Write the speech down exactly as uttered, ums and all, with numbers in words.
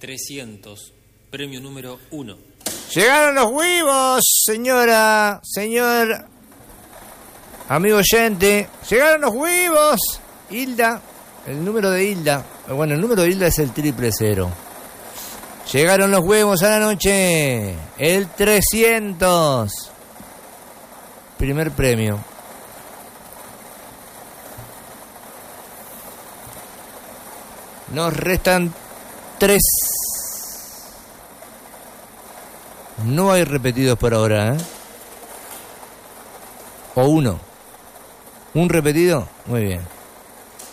trescientos, premio número uno. Llegaron los huevos, señora, señor, amigo oyente. Llegaron los huevos. Hilda, el número de Hilda. Bueno, el número de Hilda es el triple cero. Llegaron los huevos a la noche. El trescientos. Primer premio. Nos restan tres. No hay repetidos por ahora, ¿eh? O uno. ¿Un repetido? Muy bien.